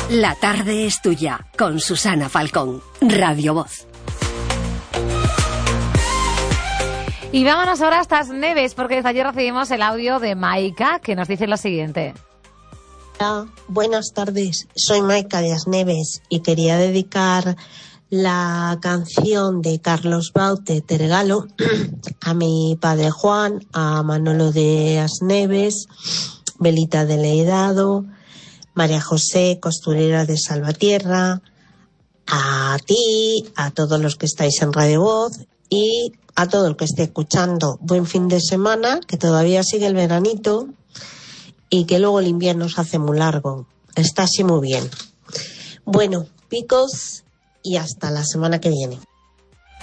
La tarde es tuya, con Susana Falcón, Radio Voz. Y vámonos ahora hasta Asneves, porque desde ayer recibimos el audio de Maika, que nos dice lo siguiente. Hola, buenas tardes, soy Maika de Asneves y quería dedicar la canción de Carlos Baute, Te regalo, a mi padre Juan, a Manolo de Asneves, Belita de Leidado, María José, costurera de Salvatierra, a ti, a todos los que estáis en Radio Voz y a todo el que esté escuchando. Buen fin de semana, que todavía sigue el veranito y que luego el invierno se hace muy largo. Está así muy bien. Bueno, picos y hasta la semana que viene.